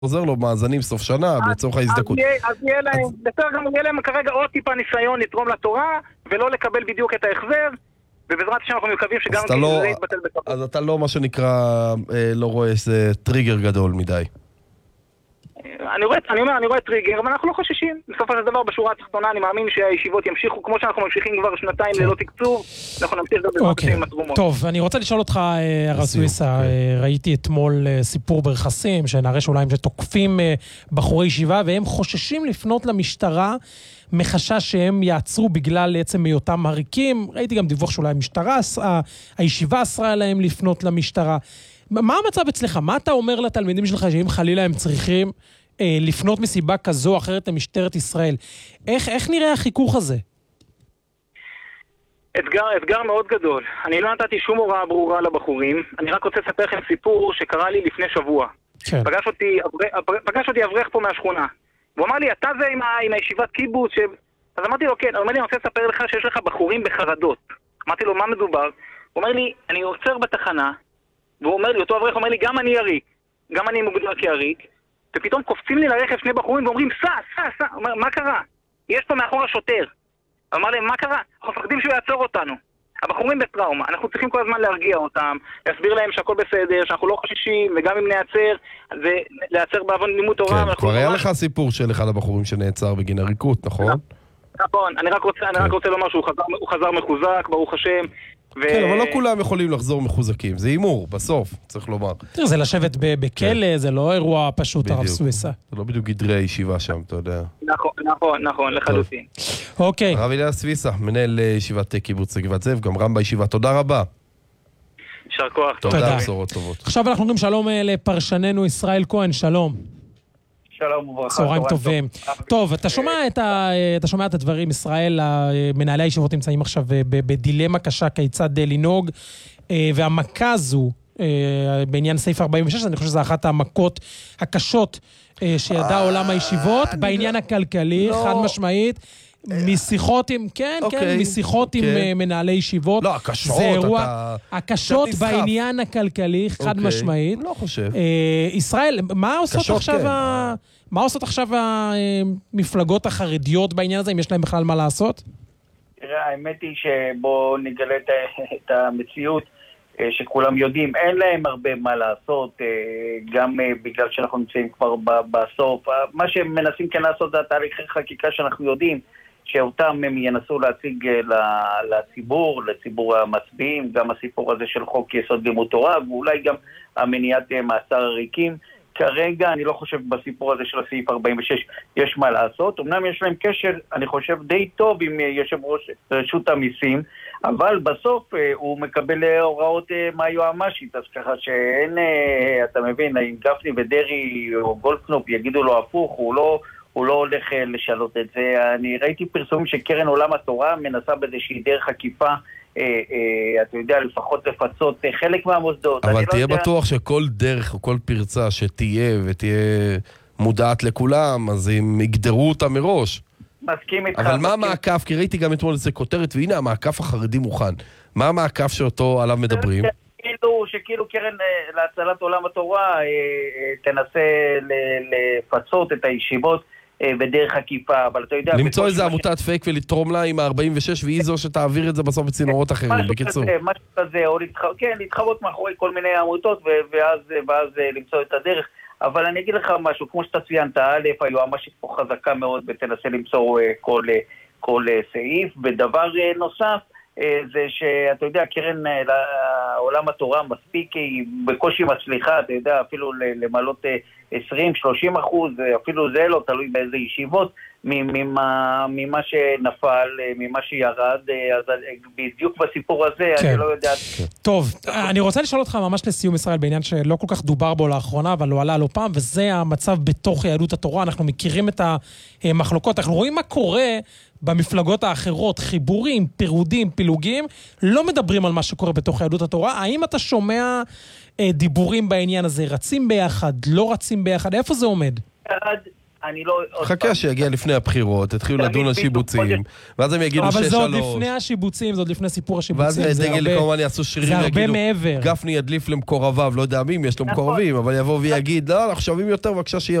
עוזר לו מאזנים סוף שנה, לצורך ההזדקות. אז יהיה להם, בסדר גם יהיה להם כרגע עוד טיפה ניסיון לתרום לתורה, ולא לקבל בדיוק את ההחזר, ובעזרת השם אנחנו מקווים שגם זה יתבטל בקרוב. אז אתה לא, מה שנקרא, לא רואה איזה טריגר גדול מדי. אני רואה טריגר, אבל אנחנו לא חוששים. בסופו של דבר, בשורה התחתונה, אני מאמין שהישיבות ימשיכו, כמו שאנחנו ממשיכים כבר שנתיים ללא תקצוב, אנחנו נמשיך גם במקצים עם התרומות. טוב, אני רוצה לשאול אותך, הרב סוויסה, ראיתי אתמול סיפור ברכסים, שנראה שאולי הם שתוקפים בחורי ישיבה, והם חוששים לפנות למשטרה, מחשש שהם יעצרו בגלל עצם היותם עריקים. ראיתי גם דיווח שאולי הישיבה אסרה להם לפנות למשטרה. מה המצב אצלך? מה אתה אומר לתלמידים שלך שאם חלילה הם צריכים לפנות מסיבה כזו או אחרת למשטרת ישראל? איך נראה החיכוך הזה? אתגר מאוד גדול. אני לא נתתי שום הוראה ברורה לבחורים. אני רק רוצה לספר לכם סיפור שקרה לי לפני שבוע. כן. פגש אותי אברך פה מהשכונה. הוא אמר לי, אתה זה עם הישיבת קיבוץ אז אמרתי לו, כן. הוא אומר לי, אני רוצה לספר לך שיש לך בחורים בחרדות. אמרתי לו, מה מדובר? הוא אומר לי, אני עוצר בתחנה, והוא אומר לי, אותו אברך אומר לי, גם אני יריק, גם אני מוגדר כיריק, ופתאום קופצים לי לרכב שני בחורים ואומרים, סע. אומר, מה קרה? יש פה מאחור השוטר. אמר להם, מה קרה? אנחנו מפחדים שהוא יעצור אותנו. הבחורים בטראומה, אנחנו צריכים כל הזמן להרגיע אותם, להסביר להם שהכל בסדר, שאנחנו לא חוששים, וגם אם נעצר, זה להיעצר בעוון לימוד תורה. כן, כבר היה לך סיפור של אחד הבחורים שנעצר בגין עריקות, נכון? נכון, אני רק רוצה לומר שהוא חזר מחוזק, ברוך השם. כן, אבל לא כולם יכולים לחזור מחוזקים, זה אימור, בסוף, צריך לומר. זה לשבת בכלא, זה לא אירוע פשוט, הרב סוויסה. זה לא בדיוק גדרי הישיבה שם, אתה יודע. נכון, לחלוטין. אוקיי. הרב אליהו סוויסה, מנהל ישיבת קיבוץ גבעת זאב, גם רם בישיבה, תודה רבה. יישר כוח. תודה, בשורות טובות. עכשיו אנחנו אומרים שלום לפרשננו ישראל כהן, שלום. שלום וברכה. צהריים טובים. טוב, אתה שומע את הדברים, ישראל, מנהלי הישיבות נמצאים עכשיו בדילמה קשה כיצד לנהוג, והמכה הזו בעניין סעיף 46, אני חושב שזו אחת המכות הקשות שידע עולם הישיבות, בעניין הכלכלי, חד משמעית, משיחות עם, משיחות עם מנהלי ישיבות. לא, הקשות, הקשות בעניין הכלכלי, חד משמעית. לא חושב. ישראל, מה עושות עכשיו המפלגות החרדיות בעניין הזה, אם יש להם בכלל מה לעשות? תראה, האמת היא שבוא נגלה את המציאות שכולם יודעים, אין להם הרבה מה לעשות, גם בגלל שאנחנו נמצאים כבר בסוף. מה שהם מנסים כן לעשות זה התהליכי חקיקה שאנחנו יודעים, שאותם הם ינסו להציג לציבור המצביעים, גם הסיפור הזה של חוק יסוד לימוד תורה, ואולי גם המניעת מאסר עריקים. כרגע אני לא חושב בסיפור הזה של הסעיף 46 יש מה לעשות, אמנם יש להם קשר, אני חושב די טוב עם יושב ראש רשות המיסים, אבל בסוף הוא מקבל הוראות מהיועמ"שית, אז ככה שאין, אתה מבין, אם גפני ודרי או גולדקנופ יגידו לו הפוך, הוא לא הולך לשנות את זה. אני ראיתי פרסומים שקרן עולם התורה מנסה באיזושהי דרך עקיפה, אתה יודע, לפחות לפצות חלק מהמוסדות. אבל תהיה בטוח שכל דרך או כל פרצה שתהיה ותהיה מודעת לכולם, אז הם יגדרו אותה מראש. מסכים איתך. אבל מה המעקף? כי ראיתי גם אתמול איזה כותרת, והנה המעקף החרדי מוכן. מה המעקף שאותו עליו מדברים? שכאילו קרן להצלת עולם התורה תנסה לפצות את הישיבות בדרך עקיפה, אבל אתה יודע... למצוא איזה עמותת פייק ולתרום לה עם ה-46, והיא זו שתעביר את זה בסוף בצינורות אחרים, בקיצור. משהו כזה, או להתחרות מאחורי כל מיני עמותות, ואז למצוא את הדרך. אבל אני אגיד לך משהו, כמו שאתה ציינת, היועמ"שית פה חזקה מאוד, ותנסה למצוא כל סעיף, ודבר נוסף, זה שאתה יודע, קרן עולם התורה מספיק, היא בקושי מצליחה, אתה יודע, אפילו למעלות 20-30%, אפילו זה לא תלוי באיזה ישיבות, ממה שנפל, ממה שירד, אז בדיוק בסיפור הזה, אני לא יודע... טוב, אני רוצה לשאול אותך ממש לסיום ישראל, בעניין שלא כל כך דובר בו לאחרונה, אבל הוא עלה לא פעם, וזה המצב בתוך יהדות התורה, אנחנו מכירים את המחלוקות, אנחנו רואים מה קורה במפלגות האחרות, חיבורים, פירודים, פילוגים, לא מדברים על מה שקורה בתוך יהדות התורה. האם אתה שומע דיבורים בעניין הזה, רצים ביחד, לא רצים ביחד, איפה זה עומד? אני לא... חכה שיגיע לפני הבחירות, התחילו לדון על שיבוצים, ואז הם יגידו 6-3. אבל זה עוד לפני השיבוצים, זה עוד לפני סיפור השיבוצים. ואז דגל כמובן יעשו שרירים ויגידו, גפני ידליף למקורביו, לא יודע מי, יש לו מקורבים, אבל יבוא ויגיד, לא, אנחנו שווים יותר, בבקשה שיהיה